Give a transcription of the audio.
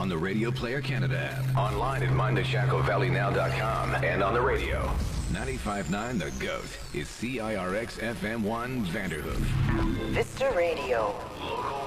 on the Radio Player Canada app, online at mindtheshacklevalleynow.com, and on the radio. 95.9 The GOAT is CIRX FM 1 Vanderhoof. Vista Radio. Local